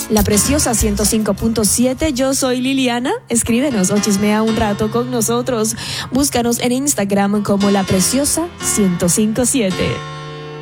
La Preciosa 105.7. Yo soy Liliana. Escríbenos o chismea un rato con nosotros. Búscanos en Instagram como La Preciosa 105.7.